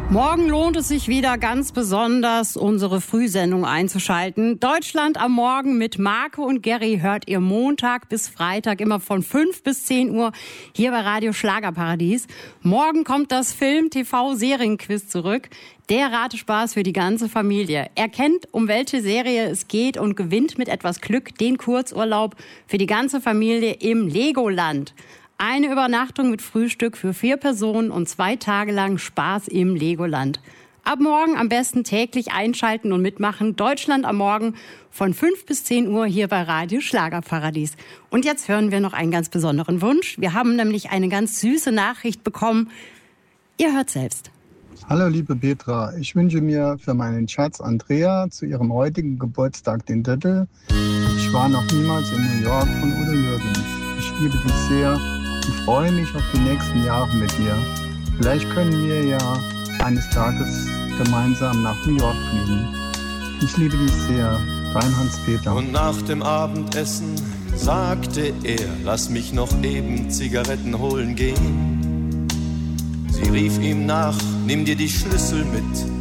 Morgen lohnt es sich wieder ganz besonders, unsere Frühsendung einzuschalten. Deutschland am Morgen mit Marco und Gary hört ihr Montag bis Freitag immer von 5 bis 10 Uhr hier bei Radio Schlagerparadies. Morgen kommt das Film-TV-Serienquiz zurück. Der Ratespaß für die ganze Familie. Erkennt, um welche Serie es geht und gewinnt mit etwas Glück den Kurzurlaub für die ganze Familie im Legoland. Eine Übernachtung mit Frühstück für 4 Personen und 2 Tage lang Spaß im Legoland. Ab morgen am besten täglich einschalten und mitmachen. Deutschland am Morgen von 5 bis 10 Uhr hier bei Radio Schlagerparadies. Und jetzt hören wir noch einen ganz besonderen Wunsch. Wir haben nämlich eine ganz süße Nachricht bekommen. Ihr hört selbst. Hallo liebe Petra, ich wünsche mir für meinen Schatz Andrea zu ihrem heutigen Geburtstag den Titel Ich war noch niemals in New York von Udo Jürgens. Ich liebe dich sehr und freue mich auf die nächsten Jahre mit dir. Vielleicht können wir ja eines Tages gemeinsam nach New York fliegen. Ich liebe dich sehr, dein Hans-Peter. Und nach dem Abendessen sagte er, lass mich noch eben Zigaretten holen gehen. Sie rief ihm nach, nimm dir die Schlüssel mit,